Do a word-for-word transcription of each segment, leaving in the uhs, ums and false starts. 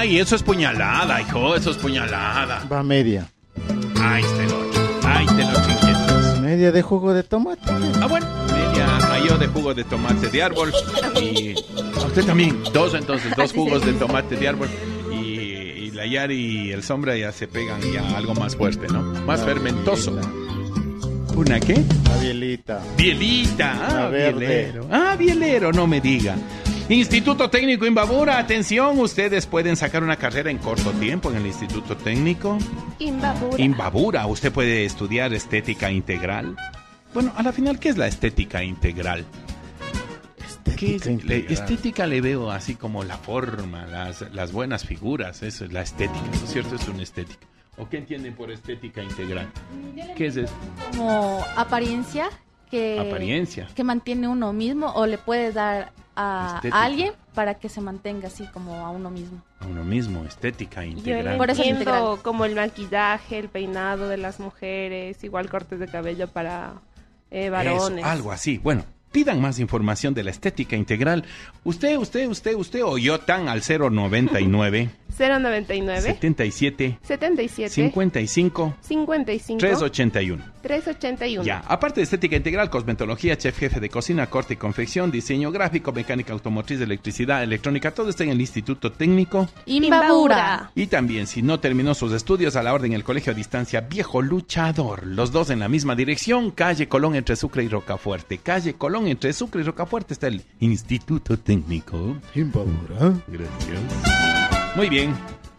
Ay, eso es puñalada, hijo, eso es puñalada. Va media. Ay, te lo, ay, te lo chinguetes. Media de jugo de tomate. Ah, bueno, media mayo de jugo de tomate de árbol. Y a usted también, dos entonces, dos jugos de tomate de árbol. Y, y la Yari y el Sombra ya se pegan ya algo más fuerte, ¿no? Más fermentoso. ¿Una qué? Una bielita. Bielita, ah, bielero. Ah, bielero, no me diga. Instituto Técnico Imbabura, atención, ustedes pueden sacar una carrera en corto tiempo en el Instituto Técnico Imbabura. Imbabura, usted puede estudiar estética integral. Bueno, a la final, ¿qué es la estética integral? Estética ¿Qué es? integral. La estética le veo así como la forma, las, las buenas figuras, eso es la estética, ¿no es cierto? Es una estética. ¿O qué entienden por estética integral? ¿Qué es eso? Como apariencia que, Apariencia. que mantiene uno mismo o le puedes dar a, Estética. a alguien para que se mantenga así como a uno mismo. A uno mismo, estética Yo integral. Por eso es entiendo integral. como el maquillaje, el peinado de las mujeres, igual cortes de cabello para eh, varones. Eso, algo así. Bueno, pidan más información de la estética integral. Usted, usted, usted, usted o yo tan al cero noventa y nueve cero noventa y nueve setenta y siete setenta y siete cincuenta y cinco cincuenta y cinco trescientos ochenta y uno. trescientos ochenta y uno. Ya, aparte de estética integral, cosmetología, chef jefe de cocina, corte y confección, diseño gráfico, mecánica automotriz, electricidad, electrónica, todo está en el Instituto Técnico. Imbabura. Y también, si no terminó sus estudios, a la orden el Colegio a Distancia Viejo Luchador. Los dos en la misma dirección, calle Colón entre Sucre y Rocafuerte. Calle Colón entre Sucre y Rocafuerte está el Instituto Técnico. Imbabura. Gracias. Muy bien.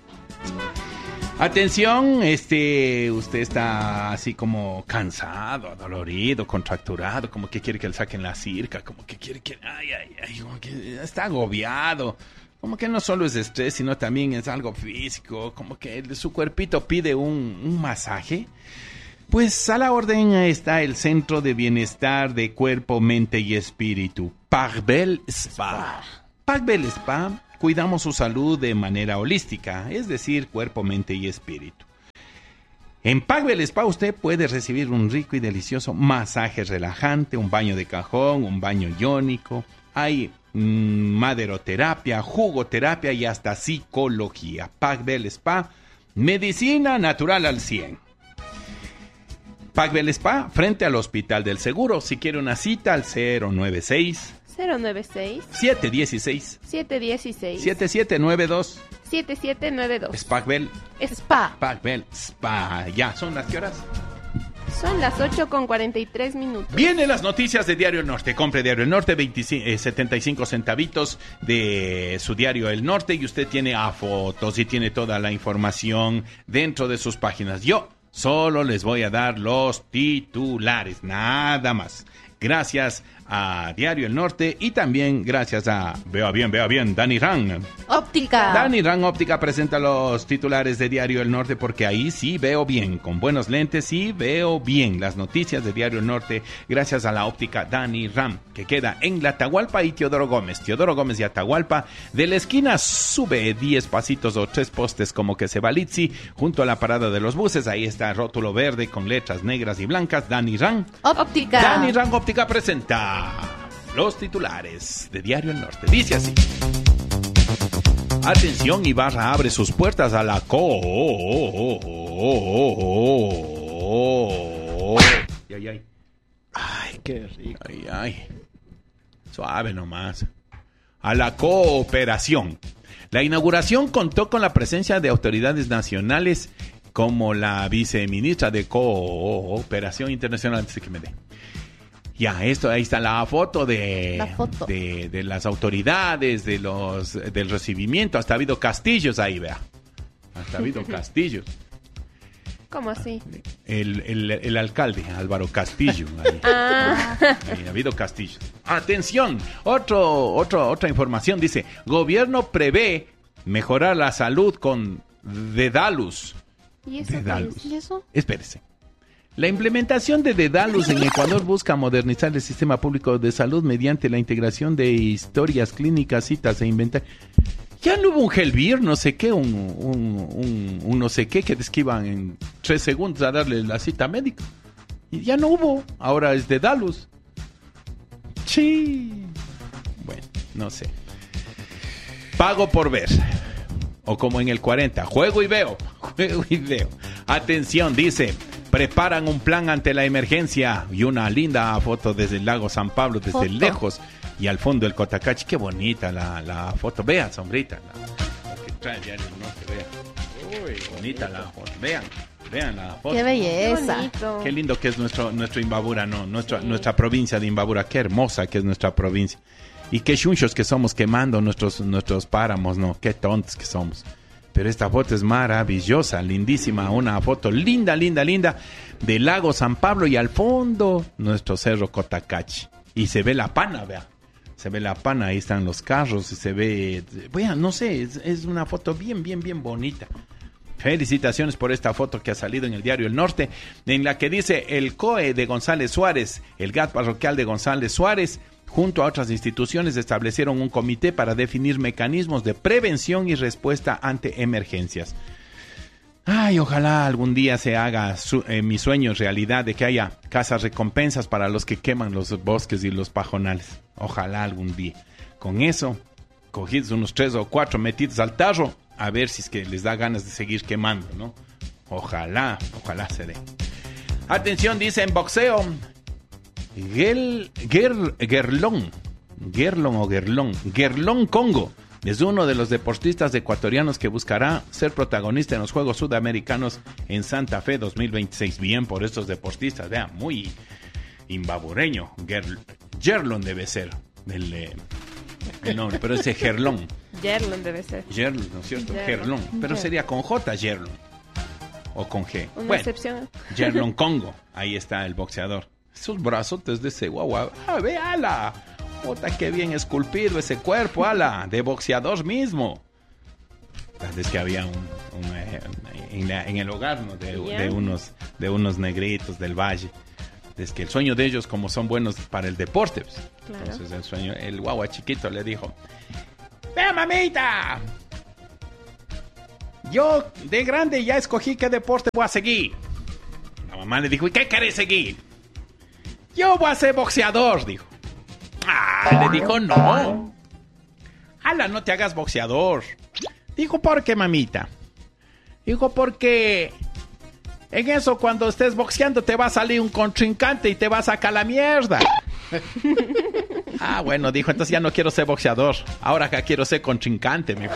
Atención, este, usted está así como cansado, dolorido, contracturado, como que quiere que le saquen la circa, como que quiere que, ay, ay, ay, como que está agobiado, como que no solo es estrés, sino también es algo físico, como que su cuerpito pide un, un masaje. Pues a la orden está el Centro de Bienestar de Cuerpo, Mente y Espíritu, Parbel Spa. Parbel Spa. Cuidamos su salud de manera holística, es decir, cuerpo, mente y espíritu. En Parbel Spa usted puede recibir un rico y delicioso masaje relajante, un baño de cajón, un baño iónico, hay mmm, maderoterapia, jugoterapia y hasta psicología. Parbel Spa, medicina natural al cien. Parbel Spa, frente al Hospital del Seguro. Si quiere una cita al cero noventa y seis cero noventa y seis siete uno seis siete uno seis siete siete nueve dos. siete siete nueve dos. Parbel Spa. Parbel Spa. Ya, ¿son las qué horas? Son las ocho con cuarenta y tres minutos. Vienen las noticias de Diario El Norte. Compre Diario El Norte, veinticinco, eh, setenta y cinco centavitos de su Diario El Norte y usted tiene a fotos y tiene toda la información dentro de sus páginas. Yo solo les voy a dar los titulares, nada más. Gracias a Diario El Norte y también gracias a, vea bien, vea bien, Dani Ran. Óptica. Dani Ran Óptica presenta los titulares de Diario El Norte porque ahí sí veo bien, con buenos lentes sí veo bien las noticias de Diario El Norte gracias a la óptica Dani Ran, que queda en La Atahualpa y Teodoro Gómez. Teodoro Gómez y Atahualpa, de la esquina sube diez pasitos o tres postes como que se va Litsi, junto a la parada de los buses, ahí está rótulo verde con letras negras y blancas, Dani Ran. Óptica. Dani Ran Óptica presenta los titulares de Diario El Norte. Dice así: atención, Ibarra abre sus puertas a la co... Ay, ay, ay. Ay, qué rico. Ay, ay. Suave nomás. A la cooperación. La inauguración contó con la presencia de autoridades nacionales como la viceministra de Cooperación Internacional, antes de que me dé. Ya, esto, ahí está la foto de, La foto. de, de las autoridades, de los, del recibimiento. Hasta ha habido castillos ahí, vea. Hasta ha habido castillos. ¿Cómo así? El, el, el alcalde, Álvaro Castillo. Ahí. Ah. Ahí ha habido castillos. Atención, otro, otro, otra información dice: gobierno prevé mejorar la salud con Dedalus. ¿Y eso qué Dedalus. es? ¿Y eso? Espérese. La implementación de Dedalus en Ecuador busca modernizar el sistema público de salud mediante la integración de historias clínicas, citas e inventarios. Ya no hubo un Helvir, no sé qué, un, un, un, un no sé qué, que es que iban en tres segundos a darle la cita médica. Y ya no hubo, ahora es Dedalus. Sí. Bueno, no sé. Pago por ver. O como en el cuarenta, juego y veo, juego y veo. Atención, dice, preparan un plan ante la emergencia y una linda foto desde el lago San Pablo, desde Foto. lejos. Y al fondo el Cotacachi, qué bonita la, la foto. Vean, sombrita. La, la que trae ya en el norte, vean. Uy, bonita la foto. Vean, vean la foto. Qué Qué belleza. bonito. Qué lindo que es nuestro, nuestro Imbabura, ¿no? Nuestra, sí. nuestra provincia de Imbabura. Qué hermosa que es nuestra provincia. Y qué chunchos que somos quemando nuestros, nuestros páramos, ¿no? Qué tontos que somos. Pero esta foto es maravillosa, lindísima. Una foto linda, linda, linda del lago San Pablo y al fondo nuestro cerro Cotacachi. Y se ve la pana, vea. Se ve la pana, ahí están los carros y se ve... Vean, no sé, es, es una foto bien, bien, bien bonita. Felicitaciones por esta foto que ha salido en el diario El Norte, en la que dice el C O E de González Suárez, el G A T parroquial de González Suárez, junto a otras instituciones establecieron un comité para definir mecanismos de prevención y respuesta ante emergencias. Ay, ojalá algún día se haga su, eh, mi sueño realidad de que haya casas recompensas para los que queman los bosques y los pajonales. Ojalá algún día. Con eso, cogidos unos tres o cuatro metidos al tarro, a ver si es que les da ganas de seguir quemando, ¿no? Ojalá, ojalá se dé. Atención, dice en boxeo, Gel, Ger, Gerlón, Gerlón o Gerlón, Gerlón Congo, es uno de los deportistas ecuatorianos que buscará ser protagonista en los Juegos Sudamericanos en Santa Fe dos mil veintiséis. Bien por estos deportistas, vean, muy imbabureño. Ger, Gerlón debe ser el, eh, el nombre, pero ese Gerlón. Gerlón debe ser. Gerlón, ¿no es cierto? Gerlón. Gerlón, pero sería con J, Gerlón. O con G. Una Bueno, excepción. Gerlón Congo, ahí está el boxeador. Esos brazotes de ese guagua, ah, ve, ala. Puta, qué bien esculpido ese cuerpo, ala, de boxeador mismo. Es que había un, un, eh, en, la- en el hogar, ¿no? de, Ya. de unos de unos negritos del valle. Es que el sueño de ellos, como son buenos para el deporte, pues. Claro. Entonces el sueño, el guagua chiquito le dijo: ¡Vea, mamita! Yo de grande ya escogí qué deporte voy a seguir. La mamá le dijo: ¿y qué querés seguir? Yo voy a ser boxeador, dijo. Ah, le dijo: no. Ala, no te hagas boxeador. Dijo: ¿por qué, mamita? Dijo: porque en eso, cuando estés boxeando, te va a salir un contrincante y te va a sacar la mierda. Ah, bueno, dijo, entonces ya no quiero ser boxeador. Ahora acá quiero ser contrincante, mijo.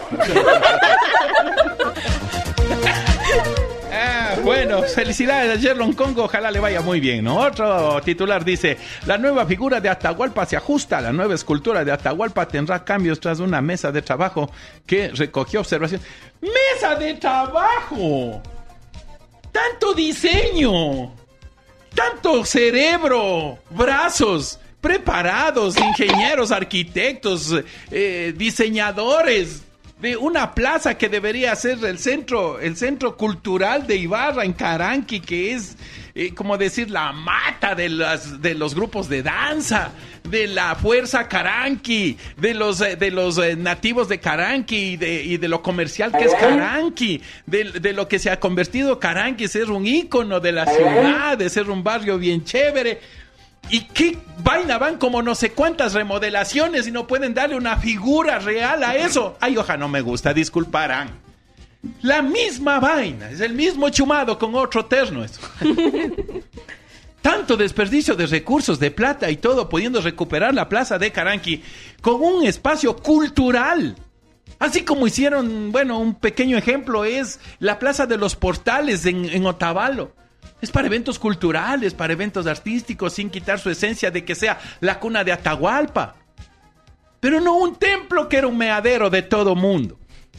Ah, bueno, felicidades a Gerlón Congo, ojalá le vaya muy bien, ¿no? Otro titular dice: la nueva figura de Atahualpa se ajusta. La nueva escultura de Atahualpa tendrá cambios tras una mesa de trabajo que recogió observación. ¡Mesa de trabajo! ¡Tanto diseño! ¡Tanto cerebro! ¡Brazos! Preparados, ingenieros, arquitectos, eh, diseñadores de una plaza que debería ser el centro, el centro cultural de Ibarra en Caranqui, que es eh, como decir la mata de las de los grupos de danza, de la fuerza Caranqui, de los eh, de los eh, nativos de Caranqui y de, y de lo comercial que es Caranqui, de, de lo que se ha convertido Caranqui, ser un ícono de la ciudad, de ser un barrio bien chévere. ¿Y qué vaina? Van como no sé cuántas remodelaciones y no pueden darle una figura real a eso. Ay, ojalá, no me gusta, disculparán. La misma vaina, es el mismo chumado con otro terno eso. Tanto desperdicio de recursos, de plata y todo, pudiendo recuperar la plaza de Caranqui con un espacio cultural. Así como hicieron, bueno, un pequeño ejemplo es la Plaza de los Portales en, en Otavalo. Es para eventos culturales, para eventos artísticos, sin quitar su esencia de que sea la cuna de Atahualpa. Pero no un templo que era un meadero de todo mundo.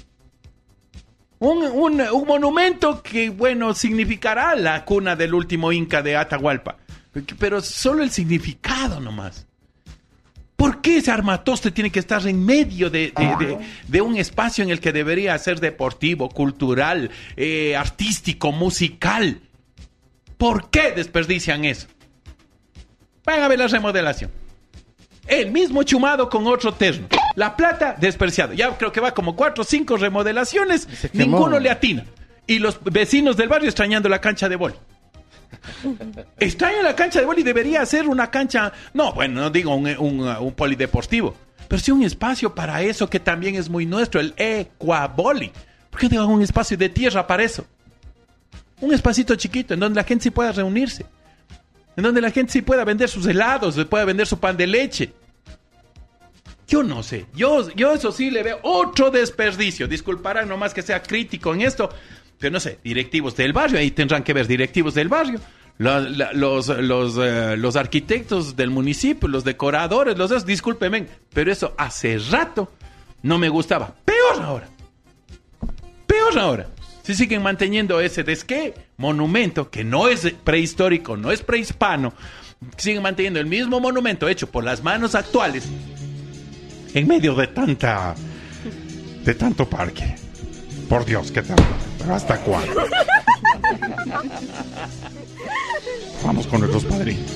Un, un, un monumento que, bueno, significará la cuna del último Inca de Atahualpa. Pero solo el significado nomás. ¿Por qué ese armatoste tiene que estar en medio de, de, de, de un espacio en el que debería ser deportivo, cultural, eh, artístico, musical? ¿Por qué desperdician eso? Van a ver la remodelación. El mismo chumado con otro terno. La plata, despreciado. Ya creo que va como cuatro o cinco remodelaciones. Se quemó. Ninguno le atina. Y los vecinos del barrio extrañando la cancha de vóley. Extraño la cancha de vóley. Debería ser una cancha... No, bueno, no digo un, un, un polideportivo. Pero sí un espacio para eso que también es muy nuestro. El ecuavóley. ¿Por qué tengan un espacio de tierra para eso? Un espacito chiquito en donde la gente sí pueda reunirse. En donde la gente sí pueda vender sus helados, se pueda vender su pan de leche. Yo no sé. Yo, yo eso sí le veo otro desperdicio. Disculparán nomás que sea crítico en esto. Pero no sé, directivos del barrio. Ahí tendrán que ver directivos del barrio. Los, los, los, eh, los arquitectos del municipio, los decoradores, los dos. Discúlpenme. Pero eso hace rato no me gustaba. Peor ahora. Peor ahora. Si siguen manteniendo ese desque monumento, que no es prehistórico, no es prehispano, siguen manteniendo el mismo monumento hecho por las manos actuales en medio de tanta de tanto parque. Por Dios, ¿qué tal? ¿Pero hasta cuándo? Vamos con nuestros padrinos.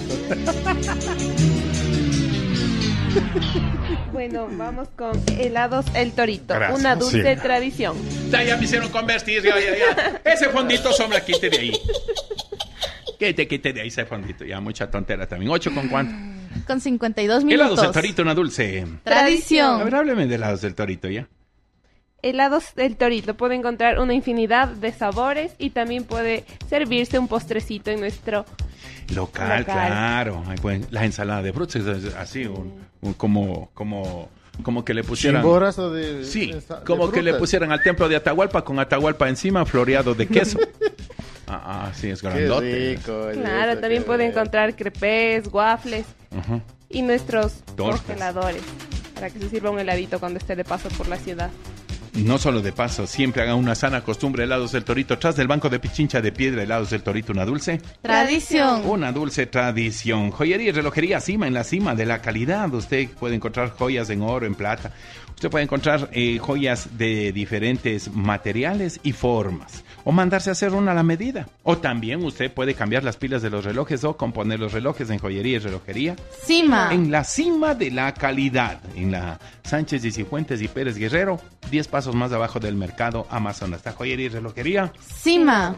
Bueno, vamos con helados El Torito, Gracias, una dulce sí. tradición. Ya, ya me hicieron convertir, ya, ya, ya. Ese fondito, sombra, quite de ahí. Que te quite de ahí ese fondito. Ya, mucha tontera también. ¿Ocho con cuánto? Con cincuenta y dos minutos. Helados del Torito, una dulce. A Tradición. ver, hábleme de helados del Torito, ¿ya? Helados El Torito puede encontrar una infinidad de sabores y también puede servirse un postrecito en nuestro Local, Local. claro. Ahí pueden- la ensalada de frutas es es así, un, un- como, como, como que le pusieran... Chimborazo de... Sí, de- de como que le frutas. pusieran al templo de Atahualpa con Atahualpa encima, floreado de queso. Ah, ah, sí, es Qué grandote. rico. oye, Claro, eso, también qué puede rico. encontrar crepes, waffles Ujú. y nuestros Tortas. congeladores para que se sirva un heladito cuando esté de paso por la ciudad. No solo de paso, siempre hagan una sana costumbre, helados del Torito. Tras del banco de Pichincha de piedra, helados del Torito, una dulce. Tradición. Una dulce tradición. Joyería y relojería Cima, en la cima de la calidad. Usted puede encontrar joyas en oro, en plata. Usted puede encontrar eh, joyas de diferentes materiales y formas. O mandarse a hacer una a la medida. O también usted puede cambiar las pilas de los relojes o componer los relojes en joyería y relojería. Cima. En la cima de la calidad. En la Sánchez y Cifuentes y Pérez Guerrero. diez pasos más abajo del mercado Amazon. Hasta joyería y relojería. Cima.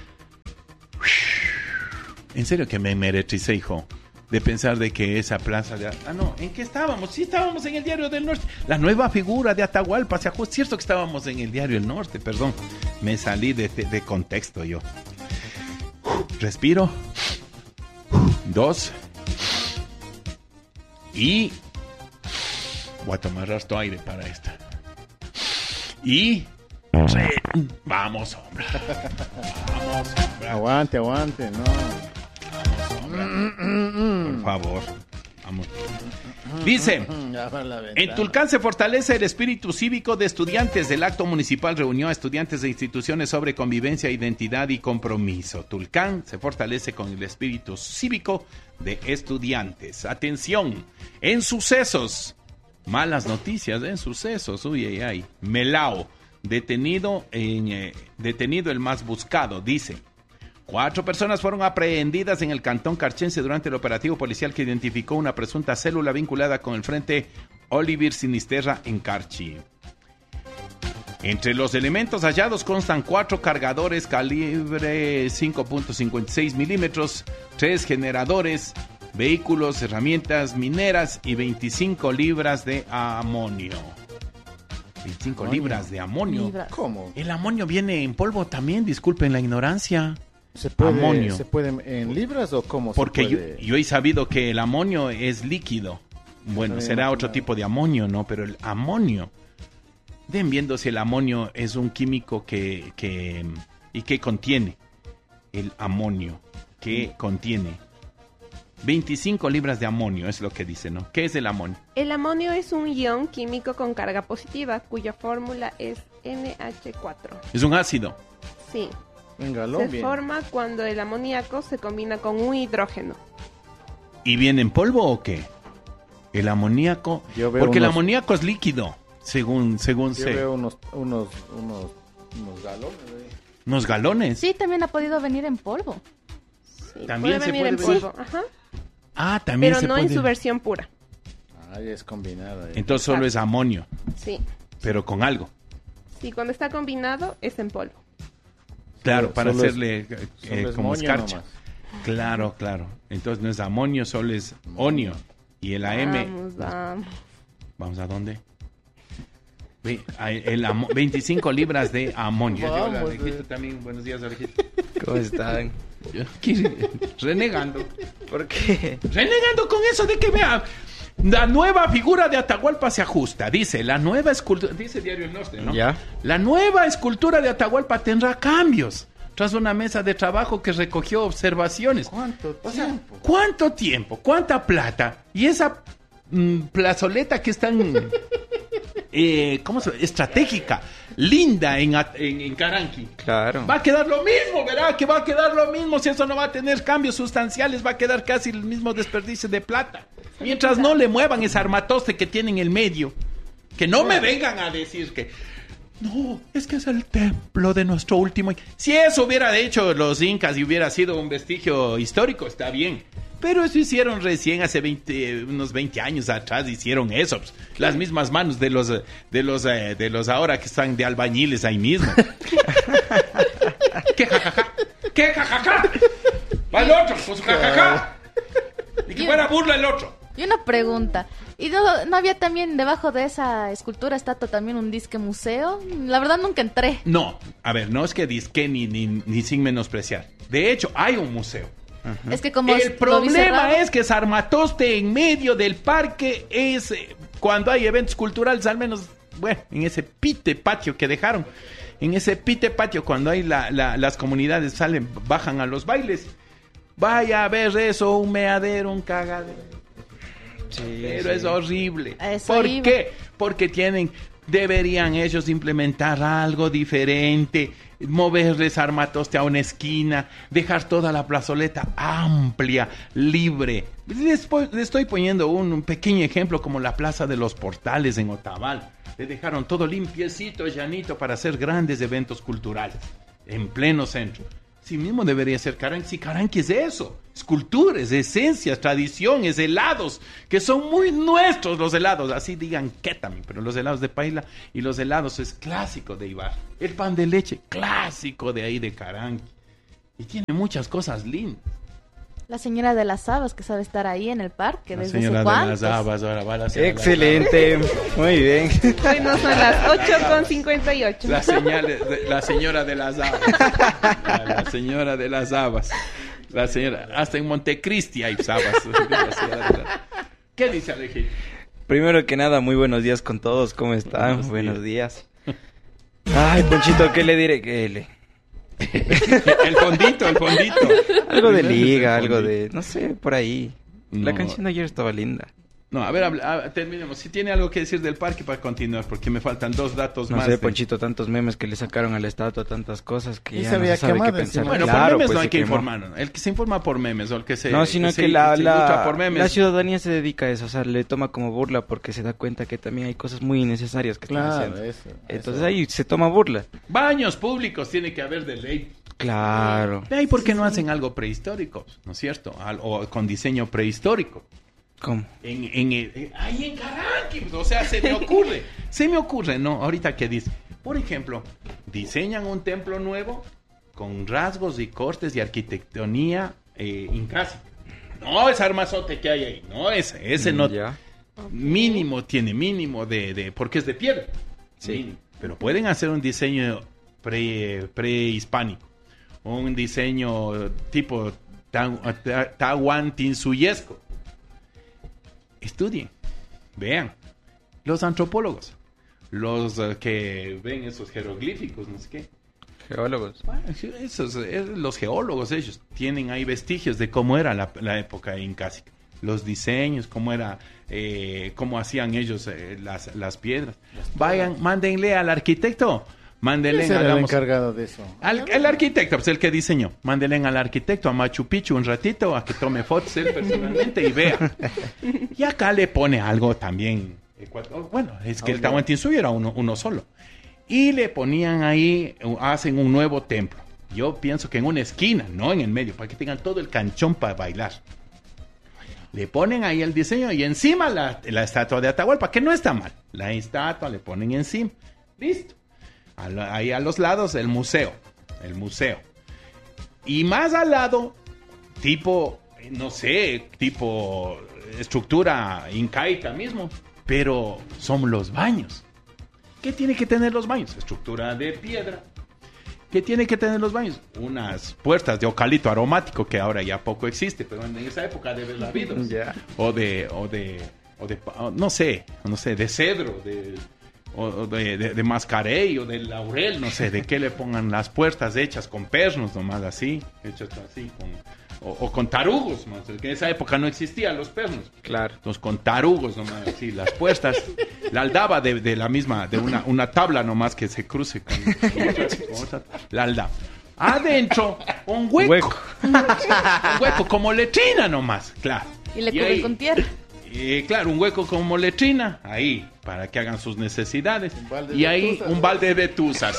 En serio que me meretricé, hijo, de pensar de que esa plaza de... Ah, no, ¿en qué estábamos? Sí, estábamos en el Diario del Norte. La nueva figura de Atahualpa. Se ajustó. Cierto que estábamos en el Diario del Norte, perdón. Me salí de, de, de contexto yo. Respiro. Dos. Y... Voy a tomar harto aire para esta. Y... Tres. Vamos, hombre. Vamos, hombre. Aguante, aguante, no. Por favor. Vamos. Dice, Ya va la en ventana. Tulcán se fortalece el espíritu cívico de estudiantes. El acto municipal reunió a estudiantes de instituciones sobre convivencia, identidad y compromiso. Tulcán se fortalece con el espíritu cívico de estudiantes. Atención, en sucesos. Malas noticias en sucesos. Uy, ay, ay. Melao, detenido, en, eh, detenido el más buscado, dice. Cuatro personas fueron aprehendidas en el cantón carchense durante el operativo policial que identificó una presunta célula vinculada con el frente Oliver Sinisterra en Carchi. Entre los elementos hallados constan cuatro cargadores calibre cinco punto cincuenta y seis milímetros, tres generadores, vehículos, herramientas mineras y veinticinco libras de amonio. veinticinco Amonio. libras de amonio. Libras. ¿Cómo? El amonio viene en polvo también, disculpen la ignorancia. ¿Se puede, Amonio. ¿Se puede en libras o cómo se Porque yo, puede? yo he sabido que el amonio es líquido. Bueno, No había será otro imaginado. tipo de amonio, ¿no? Pero el amonio. Den viendo si el amonio es un químico que... que ¿y qué contiene? El amonio. ¿Qué contiene? veinticinco libras de amonio es lo que dice, ¿no? ¿Qué es el amonio? El amonio es un ion químico con carga positiva, cuya fórmula es N H cuatro. Es un ácido. Sí, Un galón, se bien. forma cuando el amoníaco se combina con un hidrógeno. ¿Y viene en polvo o qué? El amoníaco... Yo veo Porque el unos- amoníaco es líquido, según, según Yo sé. veo unos, unos, unos, unos galones. ahí. Unos galones. Sí, también ha podido venir en polvo. Sí, También puede se venir en puede ver. polvo, ajá, Ah, también pero se no puede... en su versión pura. Ahí es combinado. ahí. Entonces solo es amonio, Sí, pero con algo. sí, cuando está combinado es en polvo. Claro, Solo- para solo es- hacerle eh, Solo es como moño escarcha. nomás. Claro, claro. Entonces no es amonio, solo es onio. Y el A M... Vamos, vamos. ¿Vamos a dónde? Ve, el amo- veinticinco libras de amonio. Vamos, Hola, Alejito, eh. también. Buenos días, Alejito. ¿Cómo están? ¿Qué? Renegando. ¿Por qué? Renegando con eso de que vea. La nueva figura de Atahualpa se ajusta. Dice, la nueva escultura. Dice Diario El Norte, ¿no? Ya. La nueva escultura de Atahualpa tendrá cambios. Tras una mesa de trabajo que recogió observaciones. ¿Cuánto O sea, tiempo? ¿cuánto tiempo? ¿Cuánta plata? Y esa mm, plazoleta que es tan eh, ¿cómo se llama? Estratégica, linda en, At- en, en Caranqui. Claro. Va a quedar lo mismo, verá que va a quedar lo mismo. Si eso no va a tener cambios sustanciales, va a quedar casi el mismo desperdicio de plata. Mientras no le muevan ese armatoste que tiene en el medio. Que no me vengan a decir que no, es que es el templo de nuestro último. Si eso hubiera hecho los incas y hubiera sido un vestigio histórico, está bien. Pero eso hicieron recién hace veinte, unos veinte años atrás, hicieron eso. Pues, las mismas manos de los de los eh, de los ahora que están de albañiles ahí mismo. ¿Qué jajaja? ¿Qué jajaja? Va el otro con su jajaja. Y que fuera burla el otro. Y una pregunta. ¿Y no, no había también debajo de esa escultura, estatua, también un disque museo? La verdad nunca entré. No, a ver, no es que disque ni, ni, ni sin menospreciar. De hecho, hay un museo. Es que como El lo vi problema cerrado- es que Sarmatoste en medio del parque es eh, cuando hay eventos culturales, al menos, bueno, en ese pite patio que dejaron, en ese pite patio cuando hay la, la- las comunidades salen, bajan a los bailes, vaya a ver eso, un meadero, un cagadero. Sí, Pero sí. es horrible. A eso ¿Por iba. qué? Porque tienen, deberían ellos implementar algo diferente, moverles Armatoste a una esquina, dejar toda la plazoleta amplia, libre. Les, po- les estoy poniendo un, un pequeño ejemplo como la Plaza de los Portales en Otavalo. Le dejaron todo limpiecito, llanito para hacer grandes eventos culturales en pleno centro. Sí mismo debería ser Caranqui. Si Caranqui es eso, esculturas, esencias, tradiciones, helados, que son muy nuestros los helados. Así digan Ketami, pero los helados de Paila y los helados es clásico de Ibar. El pan de leche, clásico de ahí de Caranqui. Y tiene muchas cosas lindas. La señora de las habas que sabe estar ahí en el parque La desde señora hace de cuántos. las habas, ahora va la señora de las Excelente. Muy bien. Hoy no son las ocho con cincuenta y ocho. La, señal de- la señora de las habas. La, la señora de las habas. La señora, hasta en Montecristi hay habas. La señora de las- ¿Qué dice Alejito? Primero que nada, muy buenos días con todos. ¿Cómo están? Buenos Buenos días. Ay, Ponchito, ¿qué le diré? ¿Qué le? El fondito, el fondito. Algo de El liga, algo fondito. de... No sé, por ahí. La No. canción de ayer estaba linda. No, a ver, habla- a- terminemos. Si tiene algo que decir del parque para continuar, porque me faltan dos datos No más. sé, de- Ponchito, tantos memes que le sacaron a la estatua, tantas cosas que Y ya se no había se sabe qué quemado pensar. encima. Bueno, Claro, por memes pues no hay se que quemó. informar. ¿No? El que se informa por memes o el que se. No, sino se- que la, se la, ilustra por memes. la ciudadanía se dedica a eso, o sea, le toma como burla porque se da cuenta que también hay cosas muy innecesarias que están Claro, haciendo. eso. Entonces eso. ahí se toma burla. Baños públicos tiene que haber de ley. Claro. De ahí, ¿por qué no hacen algo prehistórico? ¿No es cierto? Al- o con diseño prehistórico. ¿Cómo? En, en, eh, ahí en Caranqui, o sea, se me ocurre, se me ocurre, ¿no? Ahorita que dice, por ejemplo, diseñan un templo nuevo con rasgos y cortes y arquitectonía eh, inclásica. No es armazote que hay ahí, no ese, ese no, Ya. mínimo tiene mínimo de, de, porque es de piedra. Sí. Mínimo. Pero pueden hacer un diseño pre, prehispánico, un diseño tipo ta- ta- tahuantinsuyesco. Estudien, vean, los antropólogos, los eh, que ven esos jeroglíficos, no sé qué. Geólogos. Bueno, esos, eh, los geólogos, ellos tienen ahí vestigios de cómo era la, la época incásica, los diseños, cómo era, eh, cómo hacían ellos eh, las, las piedras. Vayan, mándenle al arquitecto, mándenle, ¿Quién será el hagamos- encargado de eso? al, el arquitecto, pues el que diseñó. Mándenle al arquitecto a Machu Picchu un ratito a que tome fotos él personalmente y vea. Y acá le pone algo también. ecuator- Bueno, es que el Tahuantinsuyo era uno, uno solo. Y le ponían ahí, uh, hacen un nuevo templo. Yo pienso que en una esquina, no en el medio, para que tengan todo el canchón para bailar. Le ponen ahí el diseño y encima la, la estatua de Atahualpa, que no está mal. La estatua le ponen encima. Listo. A la- ahí a los lados el museo, el museo. Y más al lado, tipo, eh, no sé, tipo estructura incaica mismo, pero son los baños. ¿Qué tiene que tener los baños? Estructura de piedra. ¿Qué tiene que tener los baños? Unas puertas de eucalipto aromático que ahora ya poco existe, pero en esa época debe haber habido. Ya. O de, o de, o de, no sé, no sé, de cedro, de, o de, de, de mascarey o de laurel, no sé, de qué le pongan las puertas hechas con pernos nomás así, hechas así con, o, o con tarugos, ¿no? Que en esa época no existían los pernos. Claro. Entonces con tarugos nomás así, las puertas, la aldaba de, de la misma, de una, una tabla nomás que se cruce con, con otra, la aldaba. Adentro, un hueco. Hueco. Un hueco como letrina nomás, claro. Y le Y cubre ahí- con tierra. Y claro, un hueco como letrina, ahí, para que hagan sus necesidades. balde Y de ahí tuzas, un ¿no? balde de tuzas.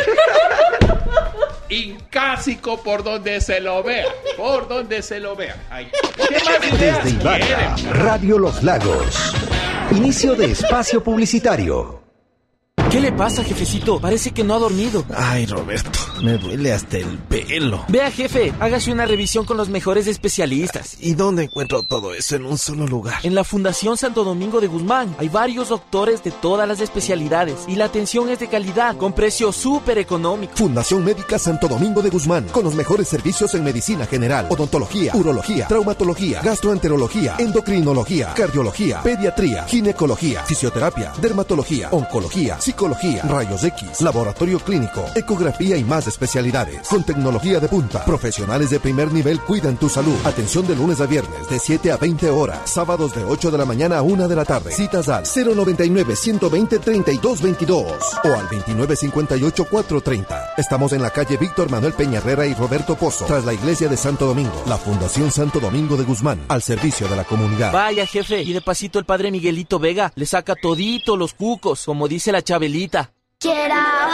Incásico por donde se lo vea, por donde se lo vea. Ahí. ¿Qué más ideas Desde Ibarra, quieren? Radio Los Lagos. Inicio de espacio publicitario. ¿Qué le pasa, jefecito? Parece que no ha dormido. Ay, Roberto, me duele hasta el pelo. Vea, jefe, hágase una revisión con los mejores especialistas. ¿Y dónde encuentro todo eso en un solo lugar? En la Fundación Santo Domingo de Guzmán hay varios doctores de todas las especialidades y la atención es de calidad, con precio súper económico. Fundación Médica Santo Domingo de Guzmán, con los mejores servicios en medicina general, odontología, urología, traumatología, gastroenterología, endocrinología, cardiología, pediatría, ginecología, fisioterapia, dermatología, oncología, psicología, rayos X, laboratorio clínico, ecografía y más especialidades. Con tecnología de punta, profesionales de primer nivel cuidan tu salud. Atención de lunes a viernes de siete a veinte horas, sábados de ocho de la mañana a una de la tarde. Citas al cero noventa y nueve, ciento veinte, treinta y dos veintidós o al veintinueve cincuenta y ocho, cuatrocientos treinta. Estamos en la calle Víctor Manuel Peña Herrera y Roberto Pozo, tras la iglesia de Santo Domingo. La Fundación Santo Domingo de Guzmán, al servicio de la comunidad. Vaya, jefe, y de pasito el padre Miguelito Vega le saca todito los cucos, como dice la Chabelita. Quiero